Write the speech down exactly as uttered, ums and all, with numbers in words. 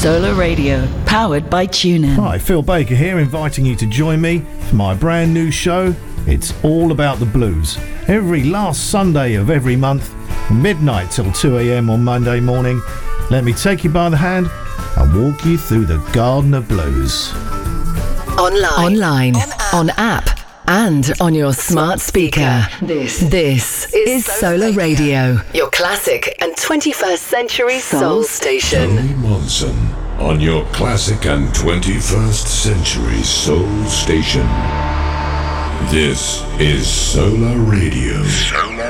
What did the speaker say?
Solar Radio, powered by TuneIn. Hi, Phil Baker here, inviting you to join me for my brand new show. It's all about the blues. Every last Sunday of every month, from midnight till two a.m. on Monday morning, let me take you by the hand and walk you through the Garden of Blues. Online, online, on app, and on your smart speaker. This, this is Solar Radio, your classic and twenty-first century soul station. Tony Monson on your classic and twenty-first century soul station. This is Solar Radio. Solar